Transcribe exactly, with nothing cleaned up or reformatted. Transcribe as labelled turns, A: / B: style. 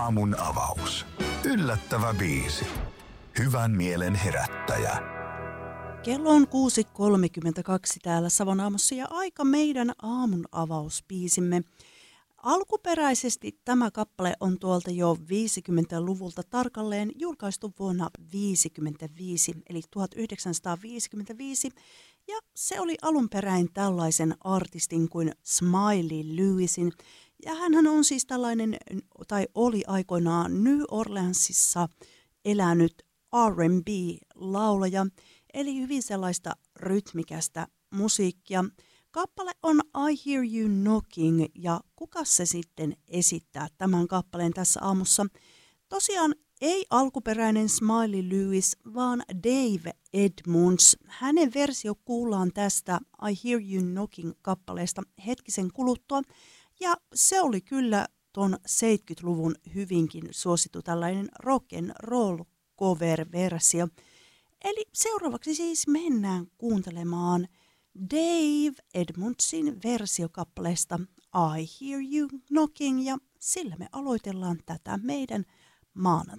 A: aamun avaus. Yllättävä biisi. Hyvän mielen herättäjä.
B: Kello on kuusi kolmekymmentäkaksi täällä Savon aamussa ja aika meidän aamun avausbiisimme. Alkuperäisesti tämä kappale on tuolta jo viisikymmentäluvulta tarkalleen julkaistu vuonna viisikymmentäviisi, eli tuhatyhdeksänsataaviisikymmentäviisi. Ja se oli alunperäin tällaisen artistin kuin Smiley Lewisin. Ja hänhän on siis tällainen, tai oli aikoinaan New Orleansissa elänyt R and B-laulaja, eli hyvin sellaista rytmikästä musiikkia. Kappale on I Hear You Knocking, ja kuka se sitten esittää tämän kappaleen tässä aamussa? Tosiaan ei alkuperäinen Smiley Lewis, vaan Dave Edmunds. Hänen versio kuullaan tästä I Hear You Knocking-kappaleesta hetkisen kuluttua, ja se oli kyllä ton seitsemänkymmentäluvun hyvinkin suosittu tällainen rock and roll cover-versio. Eli seuraavaksi siis mennään kuuntelemaan Dave Edmundsin versiokappaleesta I Hear You Knocking, ja sillä me aloitellaan tätä meidän maanantaita.